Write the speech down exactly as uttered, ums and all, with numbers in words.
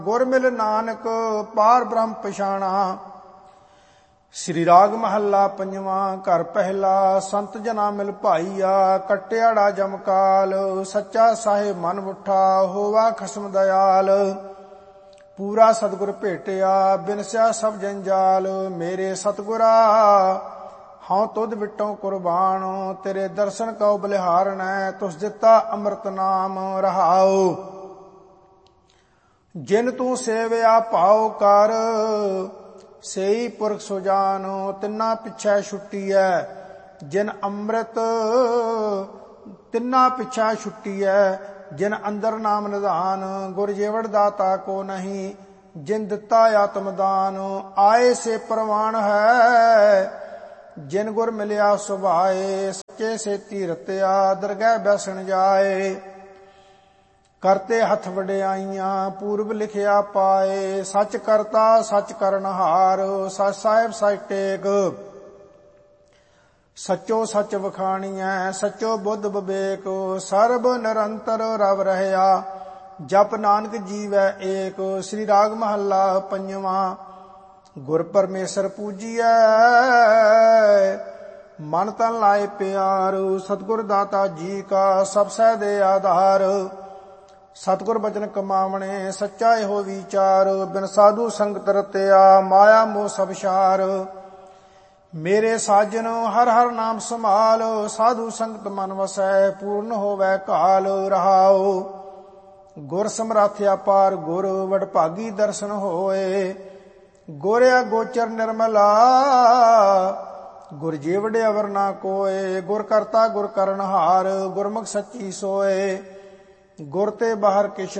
ਗੁਰ ਮਿਲ ਨਾਨਕ ਪਾਰ ਬ੍ਰਹਮ ਪਛਾਣਾ। ਸ੍ਰੀ ਰਾਗ ਮਹੱਲਾ ਪੰਜਵਾਂ। ਘਰ ਪਹਿਲਾ। ਸੰਤ ਜਨਾ ਮਿਲ ਭਾਈਆ, ਕਟਿਆੜਾ ਜਮਕਾਲ। ਸੱਚਾ ਸਾਹਿਬ ਮਨ ਉਠਾ, ਹੋਵਾ ਖਸਮ ਦਇਆਲ। ਪੂਰਾ ਸਤਿਗੁਰ ਭੇਟਿਆ, ਬਿਨਸਿਆ ਸਭ ਜੰਜਾਲ। ਮੇਰੇ ਸਤਿਗੁਰਾ ਹਉ ਤੁਧ ਵਿਟੋਂ ਕੁਰਬਾਨ, ਤੇਰੇ ਦਰਸ਼ਨ ਕਉ ਬਲਿਹਾਰਣੈ। ਤੁਸ ਦਿੱਤਾ ਅੰਮ੍ਰਿਤ ਨਾਮ ਰਹਾਉ। ਜਿਨ ਤੂੰ ਸੇਵਿਆ ਭਾਉ ਕਰ, ਸੇਈ ਪੁਰਖ ਸੁਜਾਨ। ਤਿੰਨਾ ਪਿਛੈ ਛੁੱਟੀਐ ਜਿਨ ਅੰਮ੍ਰਿਤ, ਤਿੰਨਾ ਪਿਛੈ ਛੁੱਟੀਐ ਜਿਨ ਅੰਦਰ ਨਾਮ ਨਿਧਾਨ। ਗੁਰ ਜੀਵੜ ਦਾਤਾ ਕੋ ਨਹੀਂ, ਜਿਨ ਦਿੱਤਾ ਆਤਮਦਾਨ। ਆਏ ਸੇ ਪ੍ਰਵਾਨ ਹੈ, ਜਿਨ ਗੁਰ ਮਿਲਿਆ ਸੁਭਾਏ। ਸੱਚੇ ਸੇਤੀ ਰਤਿਆ, ਦਰਗਹਿ ਬੈਸਣ ਜਾਏ। ਕਰਤੇ ਹੱਥ ਵਡਿਆਈਆਂ, ਪੂਰਬ ਲਿਖਿਆ ਪਾਏ। ਸੱਚ ਕਰਤਾ ਸੱਚ ਕਰਨਹਾਰ, ਸੱਚ ਸਾਹਿਬ ਸੱਚ ਟੇਕ। ਸੱਚੋ ਸੱਚ ਵਖਾਣੀਐ, ਸੱਚੋ ਬੁੱਧ ਵਿਵੇਕ। ਸਰਬ ਨਿਰੰਤਰ ਰਵ ਰਹਿਆ, ਜਪ ਨਾਨਕ ਜੀਵੈ ਏਕ। ਸ੍ਰੀ ਰਾਗ ਮਹੱਲਾ ਪੰਜਵਾਂ। ਗੁਰ ਪਰਮੇਸ਼ਰ ਪੂਜੀਐ, ਮਨ ਤਨ ਲਾਏ ਪਿਆਰ। ਸਤਿਗੁਰ ਦਾਤਾ ਜੀ ਕਾ ਸਭ ਸਹਿ ਦੇ ਆਧਾਰ। ਸਤਿਗੁਰ ਬਚਨ ਕਮਾਵਣੇ, ਸੱਚਾ ਇਹੋ ਵਿਚਾਰ। ਬਿਨ ਸਾਧੂ ਸੰਗਤ ਰਤਿਆ, ਮਾਇਆ ਮੋਹ ਸਭ ਛਾਰ। ਮੇਰੇ ਸਾਜਨ ਹਰ ਹਰ ਨਾਮ ਸੰਭਾਲ, ਸਾਧੂ ਸੰਗਤ ਮਨ ਵਸੈ। ਪੂਰਨ ਹੋਵੈ ਕਾਲ ਰਹਾਉ। ਗੁਰ ਸਮਰੱਥ ਅਪਾਰ ਗੁਰ, ਵਡਭਾਗੀ ਦਰਸ਼ਨ ਹੋਏ। ਗੋਰਿਆ ਗੋਚਰ ਨਿਰਮਲਾ, ਗੁਰ ਜੀਵੜ ਅਵਰ ਨਾ ਕੋਏ। ਗੁਰ ਕਰਤਾ ਗੁਰ ਕਰਨਹਾਰ, ਗੁਰਮੁਖ ਸੱਚੀ ਸੋਏ। ਗੁਰ ਤੇ ਬਾਹਰ ਕਿਛ